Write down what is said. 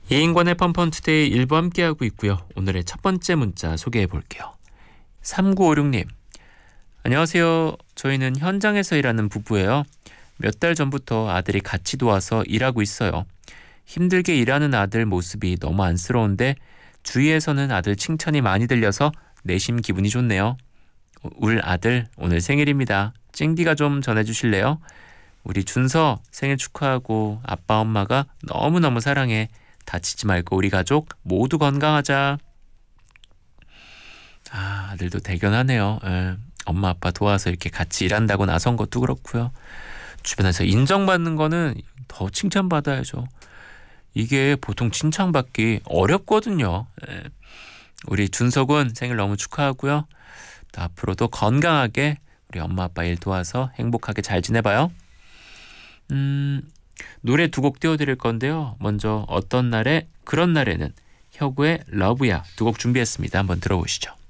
이인권의 펀펀투데이 일부 함께하고 있고요. 오늘의 첫 번째 문자 소개해 볼게요. 3956님, 안녕하세요. 저희는 현장에서 일하는 부부예요. 몇 달 전부터 아들이 같이 도와서 일하고 있어요. 힘들게 일하는 아들 모습이 너무 안쓰러운데 주위에서는 아들 칭찬이 많이 들려서 내심 기분이 좋네요. 울 아들 오늘 생일입니다. 찡디가 좀 전해주실래요? 우리 준서 생일 축하하고 아빠 엄마가 너무너무 사랑해. 다치지 말고 우리 가족 모두 건강하자. 아들도 대견하네요. 엄마 아빠 도와서 이렇게 같이 일한다고 나선 것도 그렇고요. 주변에서 인정받는 거는 더 칭찬받아야죠. 이게 보통 칭찬받기 어렵거든요. 우리 준석은 생일 너무 축하하고요. 또 앞으로도 건강하게 우리 엄마 아빠 일 도와서 행복하게 잘 지내봐요. 노래 두 곡 띄워드릴 건데요. 먼저 어떤 날에 그런 날에는 혁우의 러브야 두 곡 준비했습니다. 한번 들어보시죠.